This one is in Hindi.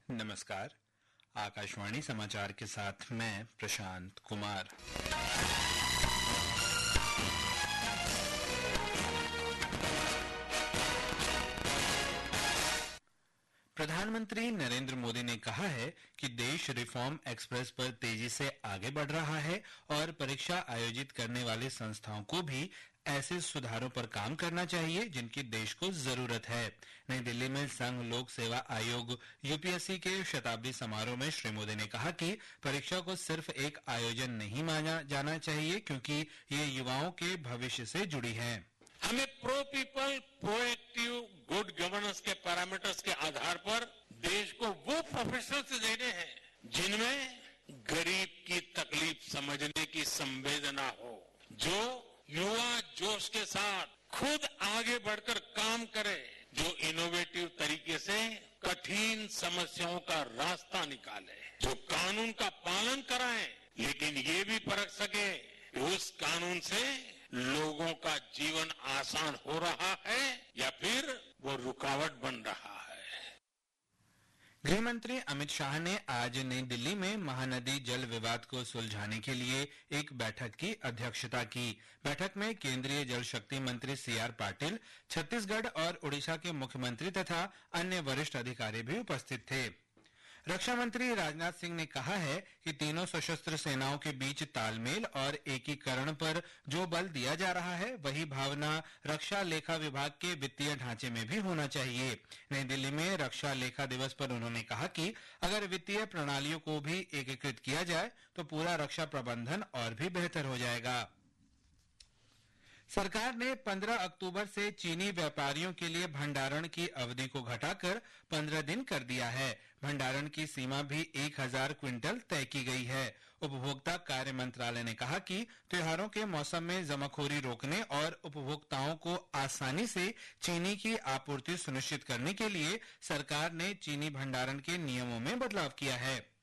नमस्कार। आकाशवाणी समाचार के साथ मैं प्रशांत कुमार। प्रधानमंत्री नरेंद्र मोदी ने कहा है कि देश रिफॉर्म एक्सप्रेस पर तेजी से आगे बढ़ रहा है और परीक्षा आयोजित करने वाली संस्थाओं को भी ऐसे सुधारों पर काम करना चाहिए जिनकी देश को जरूरत है। नई दिल्ली में संघ लोक सेवा आयोग यूपीएससी के शताब्दी समारोह में श्री मोदी ने कहा कि परीक्षा को सिर्फ एक आयोजन नहीं माना जाना चाहिए क्योंकि ये युवाओं के भविष्य से जुड़ी है। हमें pro people proactive good governance के पैरामीटर्स के आधार पर देश को वो प्रोफेशनल्स देने हैं जिनमें गरीब की तकलीफ समझने की संवेदना हो, जो युवा जोश के साथ खुद आगे बढ़कर काम करे, जो इनोवेटिव तरीके से कठिन समस्याओं का रास्ता निकाले, जो कानून का पालन कराए लेकिन ये भी परख सके कि उस कानून से लोगों का जीवन आसान हो रहा है या फिर वो रुकावट बन रहा है। गृह मंत्री अमित शाह ने आज नई दिल्ली में महानदी जल विवाद को सुलझाने के लिए एक बैठक की अध्यक्षता की। बैठक में केंद्रीय जल शक्ति मंत्री सीआर पाटिल, छत्तीसगढ़ और उड़ीसा के मुख्यमंत्री तथा अन्य वरिष्ठ अधिकारी भी उपस्थित थे। रक्षा मंत्री राजनाथ सिंह ने कहा है कि तीनों सशस्त्र सेनाओं के बीच तालमेल और एकीकरण पर जो बल दिया जा रहा है वही भावना रक्षा लेखा विभाग के वित्तीय ढांचे में भी होना चाहिए। नई दिल्ली में रक्षा लेखा दिवस पर उन्होंने कहा कि अगर वित्तीय प्रणालियों को भी एकीकृत किया जाए तो पूरा रक्षा प्रबंधन और भी बेहतर हो जाएगा। सरकार ने 15 अक्टूबर से चीनी व्यापारियों के लिए भंडारण की अवधि को घटाकर 15 दिन कर दिया है। भंडारण की सीमा भी 1000 क्विंटल तय की गई है। उपभोक्ता कार्य मंत्रालय ने कहा कि त्योहारों के मौसम में जमाखोरी रोकने और उपभोक्ताओं को आसानी से चीनी की आपूर्ति सुनिश्चित करने के लिए सरकार ने चीनी भंडारण के नियमों में बदलाव किया है।